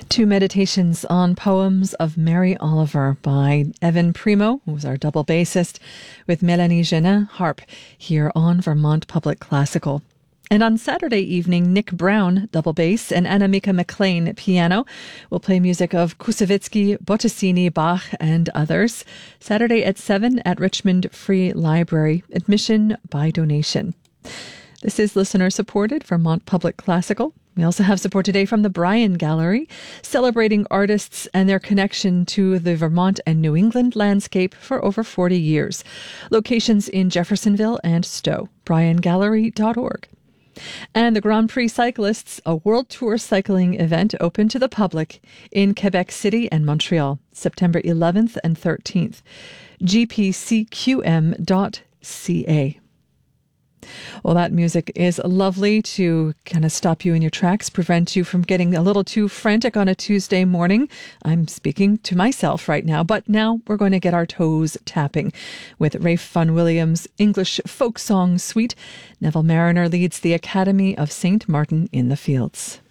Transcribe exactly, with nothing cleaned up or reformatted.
Two meditations on poems of Mary Oliver by Evan Primo, who was our double bassist, with Melanie Genin, harp, here on Vermont Public Classical. And on Saturday evening, Nick Brown, double bass, and Annamika McLean, piano, will play music of Kusevitsky, Bottesini, Bach, and others. Saturday at seven at Richmond Free Library. Admission by donation. This is listener-supported Vermont Public Classical. We also have support today from the Bryan Gallery, celebrating artists and their connection to the Vermont and New England landscape for over forty years. Locations in Jeffersonville and Stowe. bryan gallery dot org. And the Grand Prix Cyclists, a World Tour cycling event open to the public in Quebec City and Montreal, September eleventh and thirteenth. G P C Q M dot C A. Well, that music is lovely to kind of stop you in your tracks, prevent you from getting a little too frantic on a Tuesday morning. I'm speaking to myself right now, but now we're going to get our toes tapping with Rafe Vaughan Williams' English folk song suite. Neville Mariner leads the Academy of Saint Martin in the Fields.